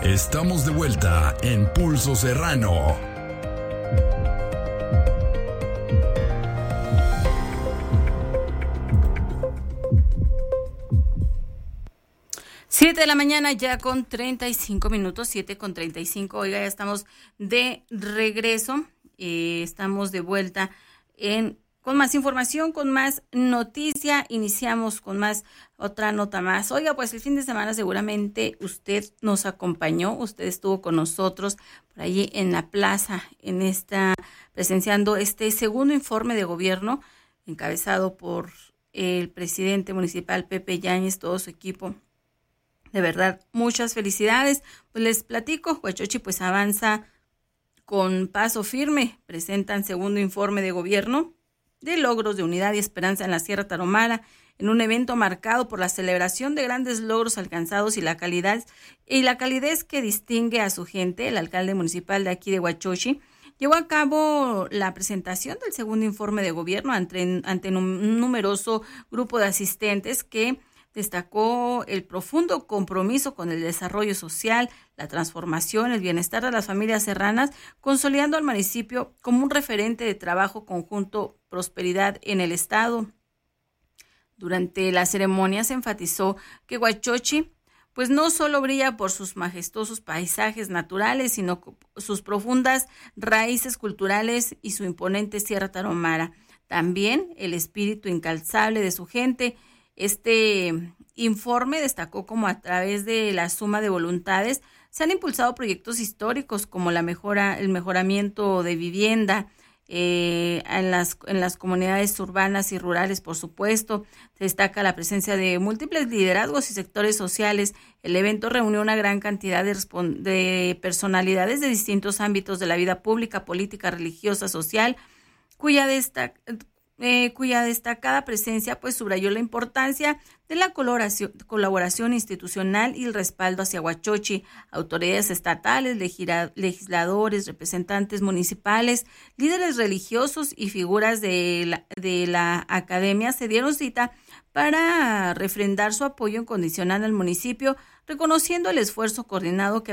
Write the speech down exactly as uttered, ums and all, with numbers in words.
Estamos de vuelta en Pulso Serrano. Siete de la mañana ya con treinta y cinco minutos, siete con treinta y cinco. Oiga, ya estamos de regreso, eh, estamos de vuelta en con más información, con más noticia. Iniciamos con más, otra nota más. Oiga, pues el fin de semana seguramente usted nos acompañó, usted estuvo con nosotros por allí en la plaza, en esta, presenciando este segundo informe de gobierno, encabezado por el presidente municipal Pepe Yáñez, todo su equipo. De verdad, muchas felicidades. Pues les platico, Huachochi pues avanza con paso firme. Presentan segundo informe de gobierno de logros de unidad y esperanza en la Sierra Tarahumara, en un evento marcado por la celebración de grandes logros alcanzados y la calidad y la calidez que distingue a su gente. El alcalde municipal de aquí de Huachochi llevó a cabo la presentación del segundo informe de gobierno ante, ante un numeroso grupo de asistentes que destacó el profundo compromiso con el desarrollo social, la transformación, el bienestar de las familias serranas, consolidando al municipio como un referente de trabajo conjunto, prosperidad en el estado. Durante la ceremonia se enfatizó que Huachochi pues no solo brilla por sus majestuosos paisajes naturales, sino sus profundas raíces culturales y su imponente Sierra Tarahumara. También el espíritu incalzable de su gente. Este informe destacó cómo a través de la suma de voluntades se han impulsado proyectos históricos como la mejora, el mejoramiento de vivienda eh, en las en las comunidades urbanas y rurales, por supuesto. Se destaca la presencia de múltiples liderazgos y sectores sociales. El evento reunió una gran cantidad de, de personalidades de distintos ámbitos de la vida pública, política, religiosa, social, cuya destaca Eh, cuya destacada presencia pues subrayó la importancia de la colaboración, colaboración institucional y el respaldo hacia Huachochi. Autoridades estatales, legisla, legisladores, representantes municipales, líderes religiosos y figuras de la, de la academia se dieron cita para refrendar su apoyo incondicional al municipio, reconociendo el esfuerzo coordinado que